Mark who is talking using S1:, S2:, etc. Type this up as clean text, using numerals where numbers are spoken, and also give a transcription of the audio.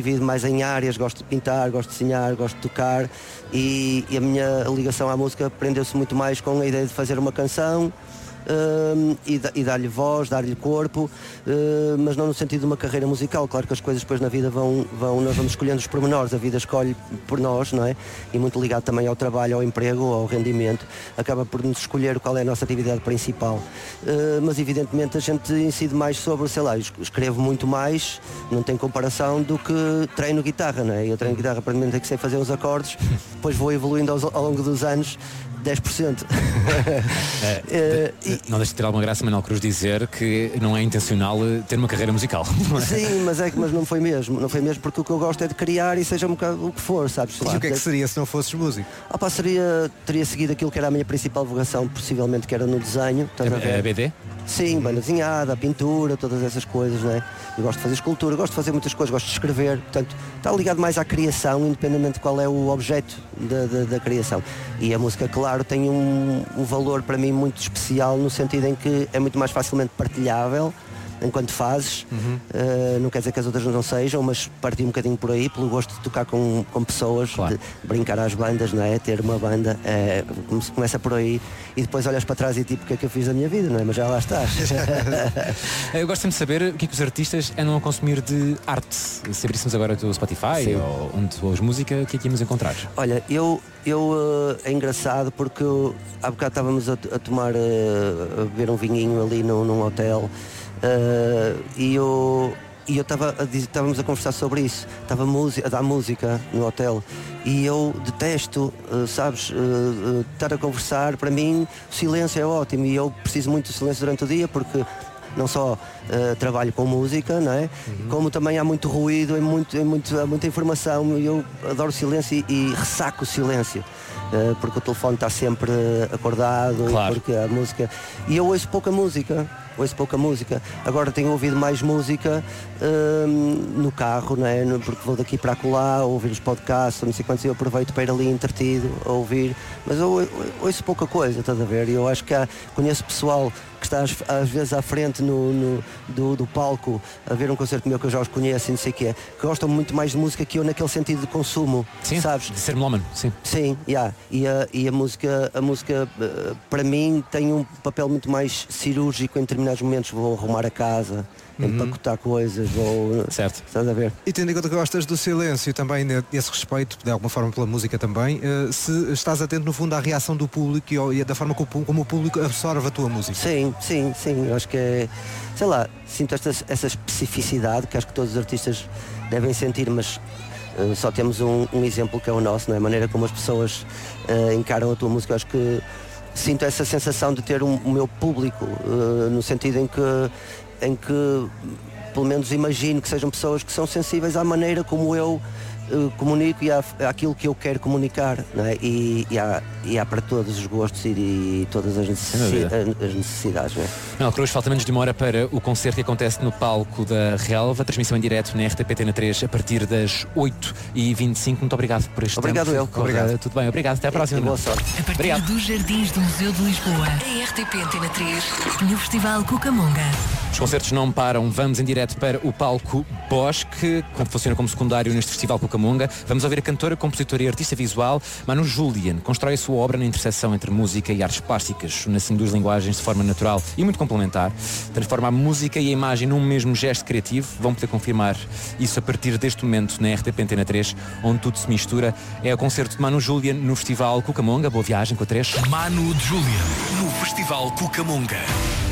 S1: divido mais em áreas, gosto de pintar, gosto de desenhar, gosto de tocar e a minha ligação à música prendeu-se muito mais com a ideia de fazer uma canção e dar-lhe voz, dar-lhe corpo, mas não no sentido de uma carreira musical. Claro que as coisas depois na vida nós vamos escolhendo os pormenores, a vida escolhe por nós, não é? E muito ligado também ao trabalho, ao emprego, ao rendimento, acaba por nos escolher qual é a nossa atividade principal. Mas evidentemente a gente incide mais sobre, sei lá, escrevo muito mais, não tem comparação, do que treino guitarra, não é? Eu treino guitarra para mim, tem que sei fazer os acordes, depois vou evoluindo ao longo dos anos 10%.
S2: Não deixe de ter alguma graça, Manuel Cruz, dizer que não é intencional ter uma carreira musical. Não é?
S1: Sim, mas não foi mesmo. Não foi mesmo, porque o que eu gosto é de criar, e seja um bocado o que for, sabes?
S3: E o que é que seria se não fosses músico?
S1: Teria seguido aquilo que era a minha principal vocação, possivelmente, que era no desenho.
S2: A BD?
S1: Sim, banda desenhada, a pintura, todas essas coisas, não é? Eu gosto de fazer escultura, gosto de fazer muitas coisas, gosto de escrever, portanto, está ligado mais à criação, independentemente de qual é o objeto da criação. E a música, claro, tem um valor para mim muito especial, no sentido em que é muito mais facilmente partilhável enquanto fazes. Não quer dizer que as outras não sejam, mas parti um bocadinho por aí, pelo gosto de tocar com pessoas, claro. De brincar às bandas, não é? Ter uma banda, começa por aí e depois olhas para trás e tipo, o que é que eu fiz da minha vida, não é? Mas já lá estás.
S2: Eu gosto sempre de saber o que é que os artistas andam a consumir de arte. Se abríssemos agora do Spotify, sim, ou onde tu ouves música, o que é que íamos encontrar?
S1: Olha, é engraçado porque há bocado estávamos a beber um vinhinho ali num hotel. Estávamos a conversar sobre isso. Estava a dar música no hotel e eu detesto, estar a conversar. Para mim o silêncio é ótimo e eu preciso muito do silêncio durante o dia, porque não só trabalho com música, não é? Como também há muito ruído, há muita informação, e eu adoro o silêncio e ressaco o silêncio. Porque o telefone está sempre acordado, claro. E porque a música... E eu ouço pouca música. Agora tenho ouvido mais música no carro, não é? Porque vou daqui para acolá, ouvir os podcasts, não sei quantos, eu aproveito para ir ali entretido a ouvir. Mas eu ouço pouca coisa, estás a ver? E eu acho que conheço pessoal que está às vezes à frente do palco a ver um concerto meu, que eu já os conheço e não sei o que gostam muito mais de música que eu, naquele sentido de consumo,
S2: sim,
S1: sabes?
S2: De ser melómano, sim.
S1: Sim, e a música para mim tem um papel muito mais cirúrgico. Em determinados momentos vou arrumar a casa, empacotar coisas,
S2: certo.
S1: Estás a ver?
S3: E tendo em conta que gostas do silêncio também, desse respeito, de alguma forma pela música também, se estás atento no fundo à reação do público e da forma como o público absorve a tua música.
S1: Sim, eu acho que é, sei lá, sinto essa especificidade que acho que todos os artistas devem sentir, mas só temos um exemplo que é o nosso, não é? A maneira como as pessoas encaram a tua música. Eu acho que sinto essa sensação de ter o meu público, no sentido em que pelo menos imagino que sejam pessoas que são sensíveis à maneira como eu comunico e àquilo que eu quero comunicar, não é? E há para todos os gostos e todas as necessidades, não é?
S2: Manuel Cruz, falta menos de uma hora para o concerto que acontece no palco da Relva, transmissão em direto na RTP Antena 3 a partir das 8h25. Muito obrigado por este
S1: tempo.
S2: Obrigado. Tudo bem, obrigado. Até à próxima.
S1: Boa sorte.
S4: A partir dos Jardins do Museu de Lisboa, a RTP Antena 3 no Festival Cucamonga.
S2: Os concertos não param. Vamos em direto para o palco Bosque, que funciona como secundário neste Festival Cucamonga. Vamos ouvir a cantora, compositora e artista visual Manu Julian. Constrói a sua obra na interseção entre música e artes plásticas, une assim duas linguagens de forma natural e muito complementar. Transforma a música e a imagem num mesmo gesto criativo. Vão poder confirmar isso a partir deste momento na RTP Antena 3, onde tudo se mistura. É o concerto de Manu Julian no Festival Cucamonga. Boa viagem com a 3.
S5: Manu Julian no Festival Cucamonga.